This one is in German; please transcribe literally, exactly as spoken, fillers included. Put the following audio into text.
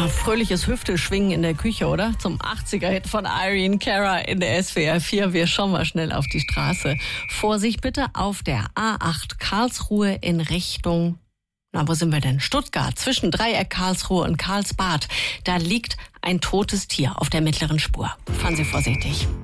Ja, fröhliches Hüfteschwingen in der Küche, oder? Zum achtziger-Hit von Irene Cara in der S W R vier. Wir schauen mal schnell auf die Straße. Vorsicht bitte auf der A acht Karlsruhe in Richtung, na, wo sind wir denn? Stuttgart, zwischen Dreieck Karlsruhe und Karlsbad. Da liegt ein totes Tier auf der mittleren Spur. Fahren Sie vorsichtig.